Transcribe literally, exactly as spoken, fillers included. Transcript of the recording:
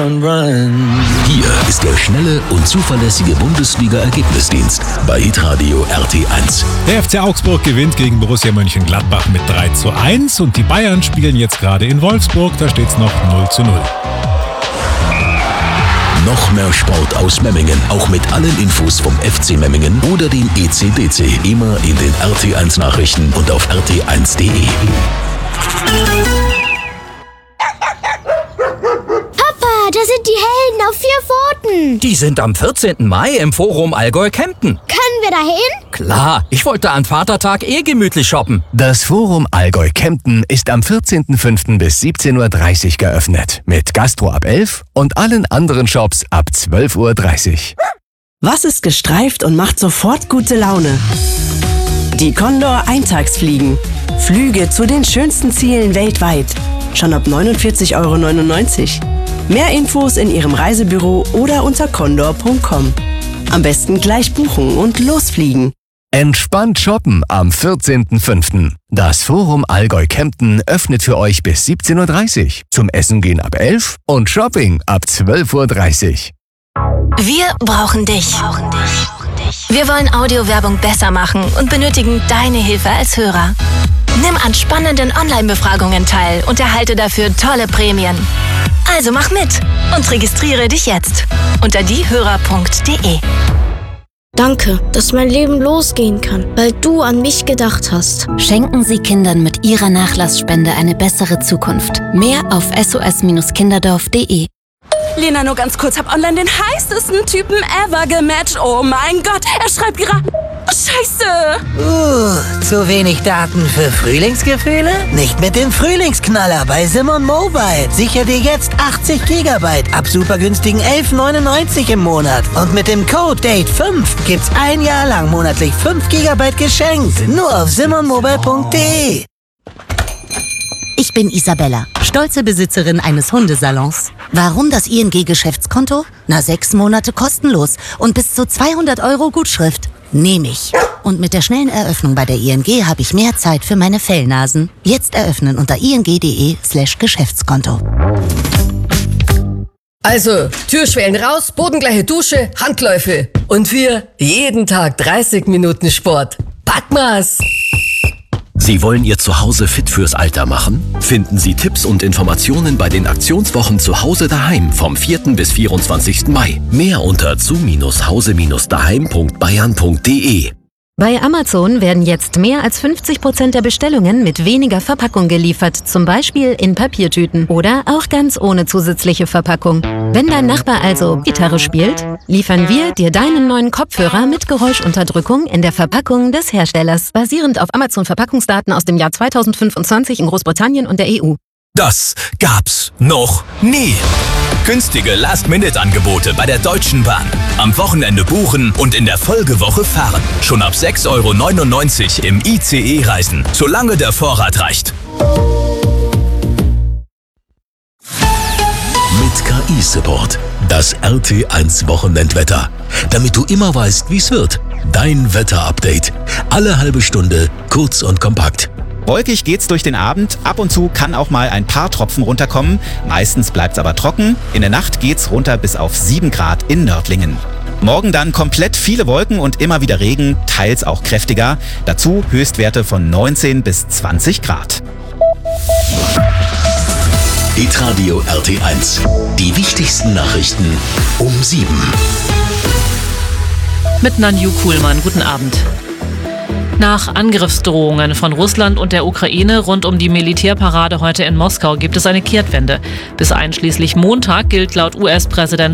Hier ist der schnelle und zuverlässige Bundesliga-Ergebnisdienst bei Hitradio R T eins. Der F C Augsburg gewinnt gegen Borussia Mönchengladbach mit drei zu eins und die Bayern spielen jetzt gerade in Wolfsburg, da steht's noch null zu null. Noch mehr Sport aus Memmingen, auch mit allen Infos vom F C Memmingen oder dem E C D C. Immer in den R T eins Nachrichten und auf R T eins punkt de. Da sind die Helden auf vier Pfoten. Die sind am vierzehnten Mai im Forum Allgäu-Kempten. Können wir da hin? Klar, ich wollte an Vatertag eh gemütlich shoppen. Das Forum Allgäu-Kempten ist am vierzehnten fünften bis siebzehn Uhr dreißig geöffnet. Mit Gastro ab elf und allen anderen Shops ab zwölf Uhr dreißig. Was ist gestreift und macht sofort gute Laune? Die Condor Eintagsfliegen. Flüge zu den schönsten Zielen weltweit. Schon ab neunundvierzig Euro neunundneunzig. Mehr Infos in Ihrem Reisebüro oder unter condor punkt com. Am besten gleich buchen und losfliegen. Entspannt shoppen am vierzehnten fünften. Das Forum Allgäu-Kempten öffnet für euch bis siebzehn Uhr dreißig. Zum Essen gehen ab elf und Shopping ab zwölf Uhr dreißig. Wir brauchen dich. Wir wollen Audiowerbung besser machen und benötigen deine Hilfe als Hörer. Nimm an spannenden Online-Befragungen teil und erhalte dafür tolle Prämien. Also mach mit und registriere dich jetzt unter diehörer punkt de. Danke, dass mein Leben losgehen kann, weil du an mich gedacht hast. Schenken Sie Kindern mit Ihrer Nachlassspende eine bessere Zukunft. Mehr auf s o s kinderdorf punkt de. Lena, nur ganz kurz, hab online den heißesten Typen ever gematcht. Oh mein Gott, er schreibt gerade... Scheiße! Uh, zu wenig Daten für Frühlingsgefühle? Nicht mit dem Frühlingsknaller bei Simon Mobile. Sicher dir jetzt achtzig Gigabyte ab super günstigen elf neunundneunzig im Monat. Und mit dem Code Date fünf gibt's ein Jahr lang monatlich fünf Gigabyte geschenkt. Nur auf simon mobile punkt de. Ich bin Isabella, stolze Besitzerin eines Hundesalons. Warum das I N G-Geschäftskonto? Na, sechs Monate kostenlos und bis zu zweihundert Euro Gutschrift. Nehme ich. Und mit der schnellen Eröffnung bei der I N G habe ich mehr Zeit für meine Fellnasen. Jetzt eröffnen unter ing.de slash Geschäftskonto. Also, Türschwellen raus, bodengleiche Dusche, Handläufe. Und wir jeden Tag dreißig Minuten Sport. Pack mal's! Sie wollen Ihr Zuhause fit fürs Alter machen? Finden Sie Tipps und Informationen bei den Aktionswochen Zuhause daheim vom vierten bis vierundzwanzigsten Mai. Mehr unter zu hause daheim punkt bayern punkt de. Bei Amazon werden jetzt mehr als fünfzig Prozent der Bestellungen mit weniger Verpackung geliefert, zum Beispiel in Papiertüten oder auch ganz ohne zusätzliche Verpackung. Wenn dein Nachbar also Gitarre spielt, liefern wir dir deinen neuen Kopfhörer mit Geräuschunterdrückung in der Verpackung des Herstellers, basierend auf Amazon-Verpackungsdaten aus dem Jahr zweitausendfünfundzwanzig in Großbritannien und der E U. Das gab's noch nie. Günstige Last-Minute-Angebote bei der Deutschen Bahn. Am Wochenende buchen und in der Folgewoche fahren. Schon ab sechs Euro neunundneunzig im I C E-Reisen, solange der Vorrat reicht. Mit K I-Support. Das R T eins Wochenendwetter. Damit du immer weißt, wie's wird. Dein Wetter-Update. Alle halbe Stunde, kurz und kompakt. Wolkig geht's durch den Abend, ab und zu kann auch mal ein paar Tropfen runterkommen, meistens bleibt's aber trocken, in der Nacht geht's runter bis auf sieben Grad in Nördlingen. Morgen dann komplett viele Wolken und immer wieder Regen, teils auch kräftiger, dazu Höchstwerte von neunzehn bis zwanzig Grad. Hitradio R T eins, die wichtigsten Nachrichten um sieben. Mit Nanju Kuhlmann, guten Abend. Nach Angriffsdrohungen von Russland und der Ukraine rund um die Militärparade heute in Moskau gibt es eine Kehrtwende. Bis einschließlich Montag gilt laut U S-Präsident